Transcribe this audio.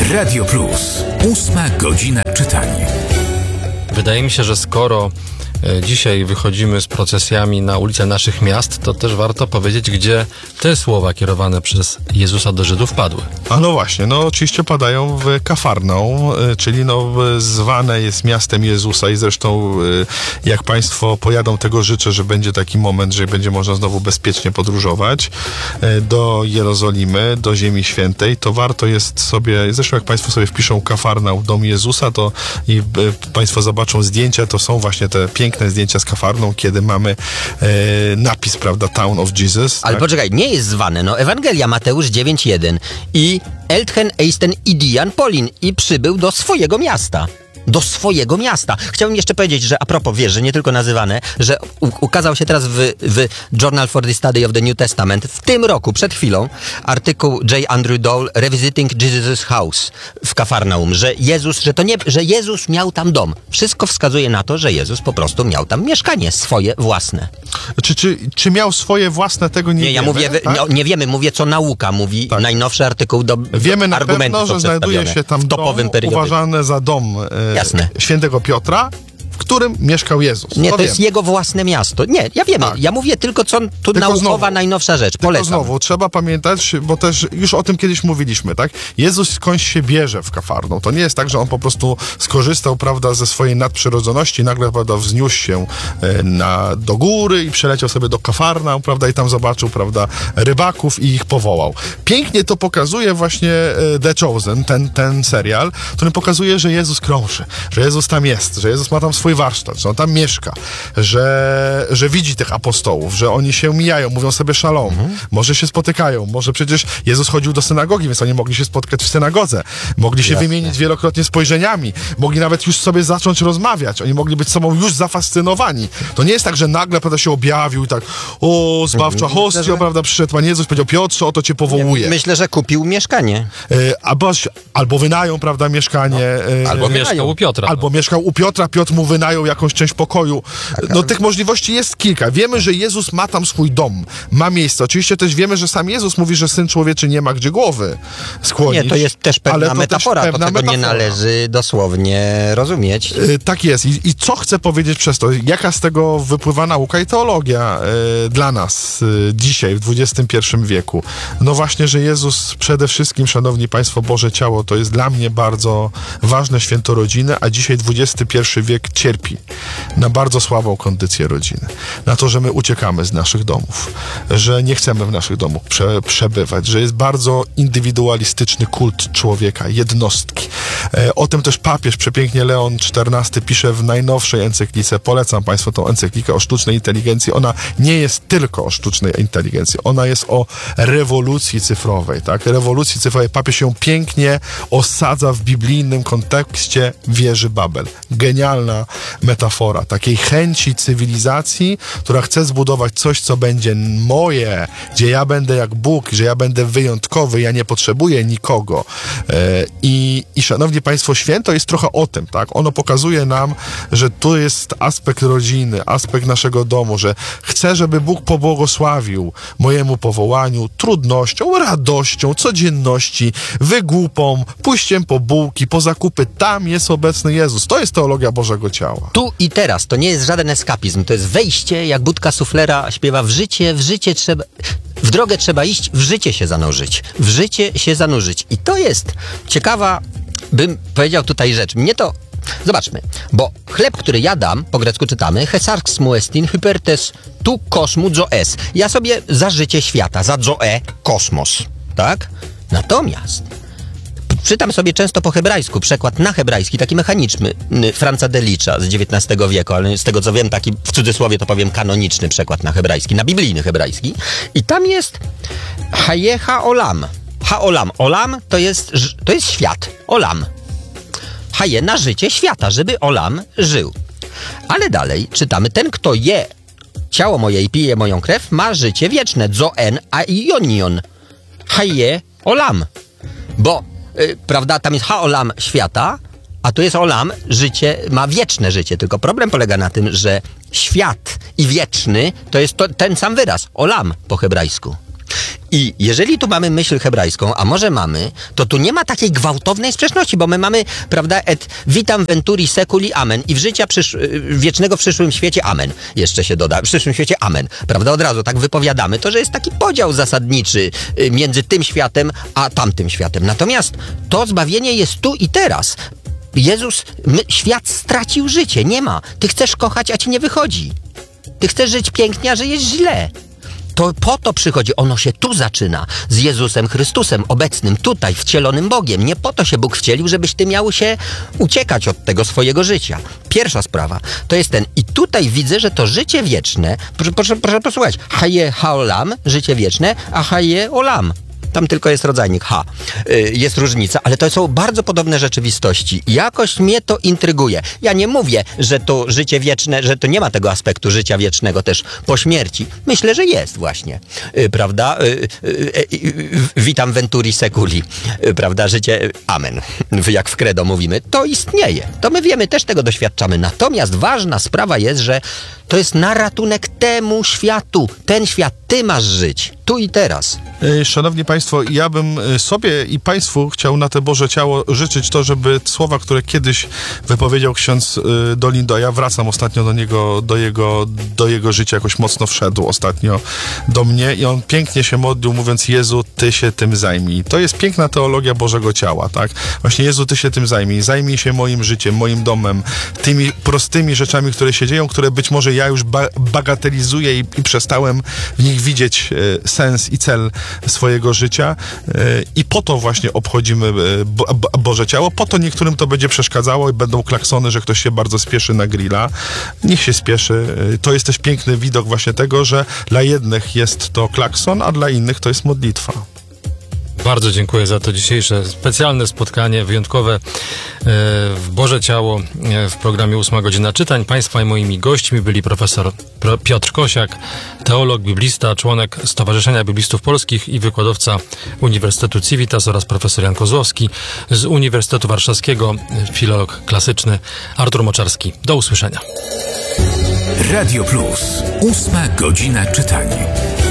Radio Plus. 8 godzina czytania. Wydaje mi się, że skoro dzisiaj wychodzimy z procesjami na ulice naszych miast, to też warto powiedzieć, gdzie te słowa kierowane przez Jezusa do Żydów padły. A no właśnie, oczywiście padają w Kafarnaum, czyli zwane jest miastem Jezusa i zresztą jak Państwo pojadą, tego życzę, że będzie taki moment, że będzie można znowu bezpiecznie podróżować do Jerozolimy, do Ziemi Świętej, to warto jest sobie, zresztą jak Państwo sobie wpiszą Kafarnaum, dom Jezusa, to i Państwo zobaczą zdjęcia, to są właśnie te piękne zdjęcia z Kafarnaum, kiedy mamy napis, prawda, Town of Jesus. Ale tak? Poczekaj, nie jest zwane, Ewangelia Mateusz 9:1 i Elthen Eisten Idian Polin i przybył do swojego miasta. Do swojego miasta. Chciałbym jeszcze powiedzieć, że a propos, wiesz, że nie tylko nazywane, że ukazał się teraz w Journal for the Study of the New Testament w tym roku, przed chwilą, artykuł J. Andrew Dole Revisiting Jesus' House w Kafarnaum, że Jezus miał tam dom. Wszystko wskazuje na to, że Jezus po prostu miał tam mieszkanie swoje własne. Czy miał swoje własne, tego nie wiemy. Ja mówię, tak? nie wiemy, mówię co nauka mówi, tak. Najnowszy artykuł wiemy na argumenty pewno, że znajduje się tam w topowym dom uważany za dom świętego Piotra, w którym mieszkał Jezus. Nie, to jest jego własne miasto. Nie, ja wiem, ja mówię tylko co tu naukowa, najnowsza rzecz. Polecam. Tylko znowu, trzeba pamiętać, bo też już o tym kiedyś mówiliśmy, tak? Jezus skądś się bierze w Kafarnaum. To nie jest tak, że on po prostu skorzystał, prawda, ze swojej nadprzyrodzoności, nagle, prawda, wzniósł się do góry i przeleciał sobie do Kafarnaum, prawda, i tam zobaczył, prawda, rybaków i ich powołał. Pięknie to pokazuje właśnie The Chosen, ten serial, który pokazuje, że Jezus krąży, że Jezus tam jest, że Jezus ma tam swój warsztat, że on tam mieszka, że widzi tych apostołów, że oni się mijają, mówią sobie szalom, może się spotykają, może przecież Jezus chodził do synagogi, więc oni mogli się spotkać w synagodze, mogli się wymienić wielokrotnie spojrzeniami, mogli nawet już sobie zacząć rozmawiać, oni mogli być sobą już zafascynowani. To nie jest tak, że nagle, prawda, się objawił i tak, zbawcza hostia, prawda, przyszedł Pan Jezus, powiedział: Piotrze, oto cię powołuje. Myślę, że kupił mieszkanie. Albo wynajął, prawda, mieszkanie. Albo mieszkał u Piotra. Albo mieszkał u Piotra, Piotr mu wynajął jakąś część pokoju. Tych możliwości jest kilka. Wiemy, że Jezus ma tam swój dom, ma miejsce. Oczywiście też wiemy, że sam Jezus mówi, że Syn Człowieczy nie ma gdzie głowy skłonić. Nie, to jest też pewna metafora, też pewna tego nie należy dosłownie rozumieć. Tak jest. I co chcę powiedzieć przez to? Jaka z tego wypływa nauka i teologia dla nas dzisiaj, w XXI wieku? No właśnie, że Jezus przede wszystkim, szanowni Państwo, Boże ciało, to jest dla mnie bardzo ważne święto rodziny, a dzisiaj XXI wiek cierpi na bardzo słabą kondycję rodziny. Na to, że my uciekamy z naszych domów, że nie chcemy w naszych domach przebywać, że jest bardzo indywidualistyczny kult człowieka, jednostki. O tym też papież przepięknie Leon XIV pisze w najnowszej encyklice. Polecam Państwu tą encyklikę o sztucznej inteligencji. Ona nie jest tylko o sztucznej inteligencji. Ona jest o rewolucji cyfrowej, tak? Rewolucji cyfrowej. Papież ją pięknie osadza w biblijnym kontekście wieży Babel. Genialna metafora takiej chęci cywilizacji, która chce zbudować coś, co będzie moje, gdzie ja będę jak Bóg, że ja będę wyjątkowy, ja nie potrzebuję nikogo. I szanowni Państwo, święto jest trochę o tym, tak? Ono pokazuje nam, że tu jest aspekt rodziny, aspekt naszego domu, że chcę, żeby Bóg pobłogosławił mojemu powołaniu trudnością, radością, codzienności, wygłupą, pójściem po bułki, po zakupy. Tam jest obecny Jezus. To jest teologia Bożego Ciała. Tu i teraz. To nie jest żaden eskapizm. To jest wejście, jak Budka Suflera śpiewa, w życie trzeba... W drogę trzeba iść, w życie się zanurzyć. W życie się zanurzyć. I to jest ciekawa, bym powiedział tutaj rzecz. Mnie to... Zobaczmy, bo chleb, który ja dam, po grecku czytamy, hesarx muestin hypertes tu kosmu zoes. Ja sobie za życie świata, za zoe, kosmos, tak? Natomiast czytam sobie często po hebrajsku, przekład na hebrajski, taki mechaniczny, Franza Delicza z XIX wieku, ale z tego co wiem, taki w cudzysłowie to powiem kanoniczny przekład na hebrajski, na biblijny hebrajski. I tam jest haye haolam. Haolam. Olam to jest świat. Olam. Haye na życie świata, żeby olam żył. Ale dalej czytamy, ten kto je ciało moje i pije moją krew, ma życie wieczne. Zoen a ionion. Haye olam. Bo prawda, tam jest haolam świata, a tu jest olam, życie, ma wieczne życie. Tylko problem polega na tym, że świat i wieczny to jest ten sam wyraz, olam po hebrajsku. I jeżeli tu mamy myśl hebrajską, a może mamy, to tu nie ma takiej gwałtownej sprzeczności, bo my mamy, prawda, et vitam venturi seculi amen i w życia wiecznego w przyszłym świecie amen. Jeszcze się doda, w przyszłym świecie amen. Prawda, od razu tak wypowiadamy to, że jest taki podział zasadniczy między tym światem a tamtym światem. Natomiast to zbawienie jest tu i teraz. Świat stracił życie, nie ma. Ty chcesz kochać, a ci nie wychodzi. Ty chcesz żyć pięknie, a żyjesz źle. To po to przychodzi, ono się tu zaczyna, z Jezusem Chrystusem obecnym, tutaj, wcielonym Bogiem. Nie po to się Bóg wcielił, żebyś ty miał się uciekać od tego swojego życia. Pierwsza sprawa to jest i tutaj widzę, że to życie wieczne, proszę posłuchać, haje haolam, życie wieczne, a haje olam. Tam tylko jest rodzajnik H. Jest różnica, ale to są bardzo podobne rzeczywistości. Jakoś mnie to intryguje. Ja nie mówię, że to życie wieczne, że to nie ma tego aspektu życia wiecznego też po śmierci. Myślę, że jest właśnie. Prawda? Vitam venturi seculi. Prawda? Życie, amen. Jak w credo mówimy. To istnieje. To my wiemy, też tego doświadczamy. Natomiast ważna sprawa jest, że to jest na ratunek temu światu. Ten świat ty masz żyć. Tu i teraz. Szanowni Państwo, ja bym sobie i Państwu chciał na te Boże Ciało życzyć to, żeby słowa, które kiedyś wypowiedział ksiądz Dolindo, a ja wracam ostatnio do niego, do jego życia, jakoś mocno wszedł ostatnio do mnie i on pięknie się modlił, mówiąc: Jezu, Ty się tym zajmij. To jest piękna teologia Bożego Ciała, tak? Właśnie Jezu, Ty się tym zajmij się moim życiem, moim domem, tymi prostymi rzeczami, które się dzieją, które być może ja już bagatelizuję i przestałem w nich widzieć sens i cel swojego życia i po to właśnie obchodzimy Boże Ciało, po to niektórym to będzie przeszkadzało i będą klaksony, że ktoś się bardzo spieszy na grilla. Niech się spieszy. To jest też piękny widok właśnie tego, że dla jednych jest to klakson, a dla innych to jest modlitwa. Bardzo dziękuję za to dzisiejsze specjalne spotkanie, wyjątkowe w Boże Ciało w programie 8 godzina czytań. Państwa i moimi gośćmi byli profesor Piotr Kosiak, teolog, biblista, członek Stowarzyszenia Biblistów Polskich i wykładowca Uniwersytetu Civitas oraz profesor Jan Kozłowski z Uniwersytetu Warszawskiego, filolog klasyczny Artur Moczarski. Do usłyszenia. Radio Plus. 8 godzina czytań.